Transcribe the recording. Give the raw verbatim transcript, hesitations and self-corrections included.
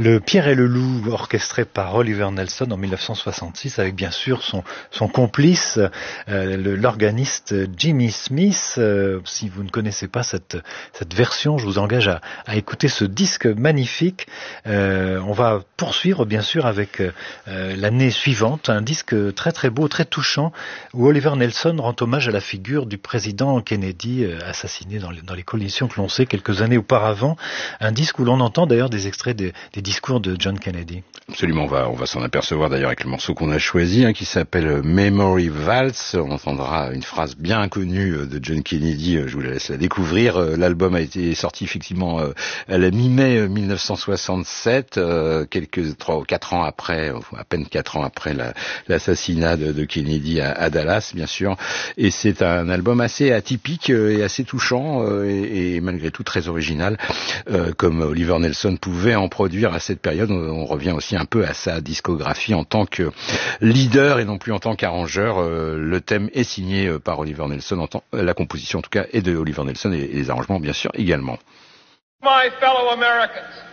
Le Pierre et le Loup, orchestré par Oliver Nelson en mille neuf cent soixante-six, avec bien sûr son, son complice, euh, le, l'organiste Jimmy Smith. Euh, si vous ne connaissez pas cette, cette version, je vous engage à, à écouter ce disque magnifique. Euh, on va poursuivre bien sûr avec euh, l'année suivante, un disque très très beau, très touchant, où Oliver Nelson rend hommage à la figure du président Kennedy, euh, assassiné dans les, dans les conditions que l'on sait quelques années auparavant. Un disque où l'on entend d'ailleurs des extraits des, des discours de John Kennedy. Absolument, on va, on va s'en apercevoir d'ailleurs avec le morceau qu'on a choisi, hein, qui s'appelle Memory Valse. On entendra une phrase bien connue de John Kennedy, je vous la laisse la découvrir. L'album a été sorti effectivement à la mi-mai mille neuf cent soixante-sept, quelques trois ou quatre ans après, à peine quatre ans après la, l'assassinat de, de Kennedy à, à Dallas, bien sûr. Et c'est un album assez atypique et assez touchant et, et malgré tout très original, comme Oliver Nelson pouvait en produire à cette période. On revient aussi un peu à sa discographie en tant que leader et non plus en tant qu'arrangeur. Le thème est signé par Oliver Nelson, en tant, la composition en tout cas est de Oliver Nelson et les arrangements bien sûr également. My fellow Americans,